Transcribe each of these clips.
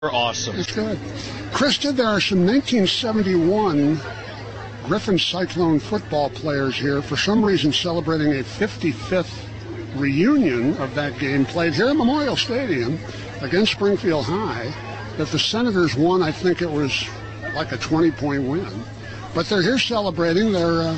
Awesome. It's good. Krista, there are some 1971 Griffin Cyclone football players here, for some reason celebrating a 55th reunion of that game played here at Memorial Stadium against Springfield High, that the Senators won. I think it was like a 20-point win. But they're here celebrating their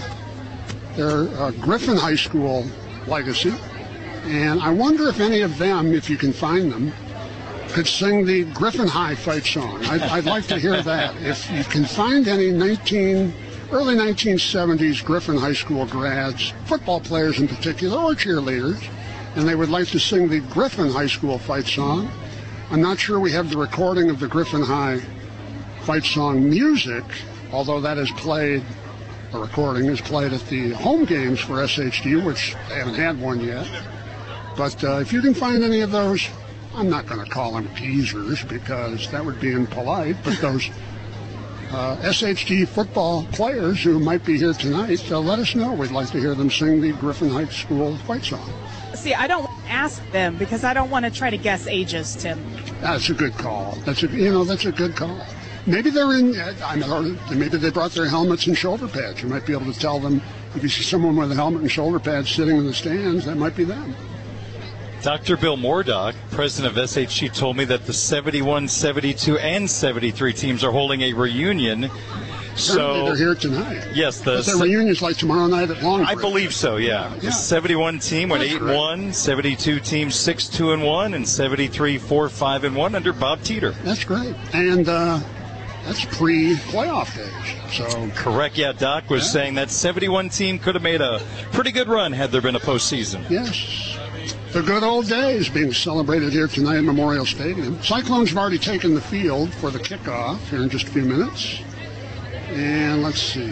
Griffin High School legacy. And I wonder if any of them, if you can find them, could sing the Griffin High fight song. I'd like to hear that. If you can find any early 1970s Griffin High School grads, football players in particular, or cheerleaders, and they would like to sing the Griffin High School fight song. I'm not sure we have the recording of the Griffin High fight song music, although that is played, a recording is played at the home games for SHG, which they haven't had one yet. But if you can find any of those, I'm not going to call them geezers because that would be impolite, but those SHG football players who might be here tonight, let us know. We'd like to hear them sing the Griffin High School fight song. See, I don't ask them because I don't want to try to guess ages, Tim. That's a good call. That's a good call. Maybe they're in. Maybe they brought their helmets and shoulder pads. You might be able to tell them if you see someone with a helmet and shoulder pads sitting in the stands. That might be them. Dr. Bill Mordock, president of SHG, told me that the 71, 72, and 73 teams are holding a reunion. So they're here tonight. Yes, the reunion's like tomorrow night at Longbridge. I believe so. Yeah. The 71 team went 8-1, 72 team 6-2-1, and 73 4-5-1 under Bob Teeter. That's great, and that's pre-playoff days. So correct. Yeah, Doc was saying that 71 team could have made a pretty good run had there been a postseason. Yes. The good old days being celebrated here tonight at Memorial Stadium. Cyclones have already taken the field for the kickoff here in just a few minutes. And let's see.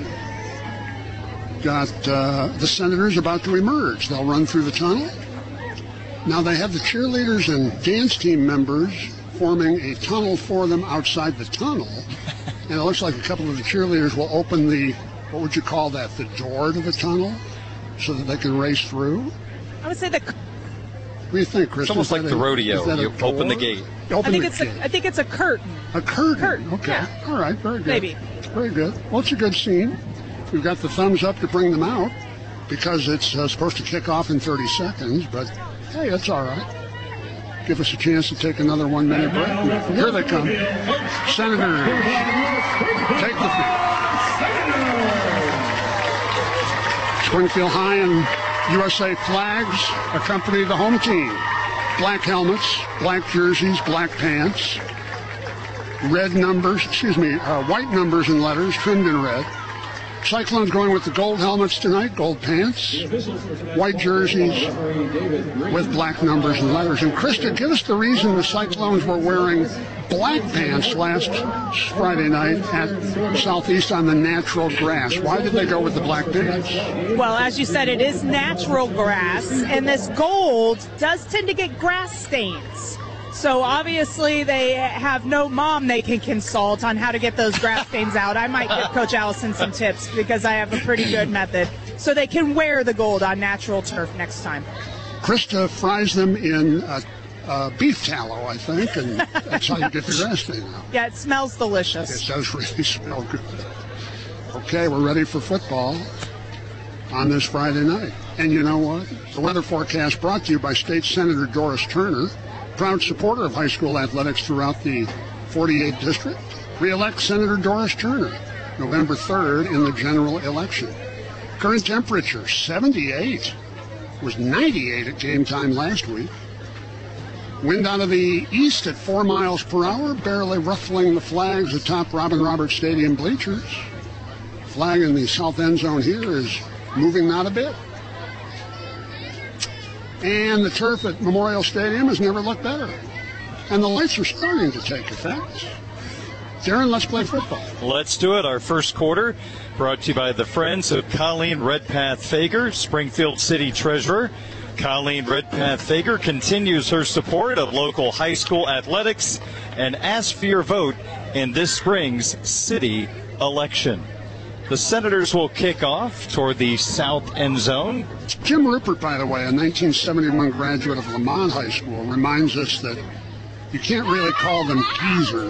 Got the Senators about to emerge. They'll run through the tunnel. Now they have the cheerleaders and dance team members forming a tunnel for them outside the tunnel. And it looks like a couple of the cheerleaders will open the, what would you call that, the door to the tunnel so that they can race through? I would say the... What do you think, Chris? It's almost like the rodeo. You open the gate. I think it's a curtain. A curtain. Okay. Yeah. All right. Very good. Maybe. Very good. Well, it's a good scene. We've got the thumbs up to bring them out because it's supposed to kick off in 30 seconds. But hey, that's all right. Give us a chance to take another 1 minute break. Here they come. Senators take the field. Springfield High and USA flags accompany the home team. Black helmets, black jerseys, black pants, white numbers and letters trimmed in red. Cyclones going with the gold helmets tonight, gold pants, white jerseys with black numbers and letters. And Krista, give us the reason the Cyclones were wearing black pants last Friday night at Southeast on the natural grass. Why did they go with the black pants? Well, as you said, it is natural grass, and this gold does tend to get grass stains. So obviously they have no mom they can consult on how to get those grass stains out. I might give Coach Allison some tips because I have a pretty good method. So they can wear the gold on natural turf next time. Krista fries them in beef tallow, I think, and that's how you get the grass stain out. Yeah, it smells delicious. It does really smell good. Okay, we're ready for football on this Friday night. And you know what? The weather forecast brought to you by State Senator Doris Turner, proud supporter of high school athletics throughout the 48th District. Re-elect Senator Doris Turner November 3rd in the general election. Current temperature, 78. It was 98 at game time last week. Wind out of the east at 4 miles per hour, barely ruffling the flags atop Robin Roberts Stadium bleachers. Flag in the south end zone here is moving not a bit. And the turf at Memorial Stadium has never looked better. And the lights are starting to take effect. Darren, let's play football. Let's do it. Our first quarter brought to you by the Friends of Colleen Redpath Fager, Springfield City Treasurer. Colleen Redpath Fager continues her support of local high school athletics and asks for your vote in this spring's city election. The Senators will kick off toward the south end zone. Jim Rupert, by the way, a 1971 graduate of Lamont High School, reminds us that you can't really call them teasers.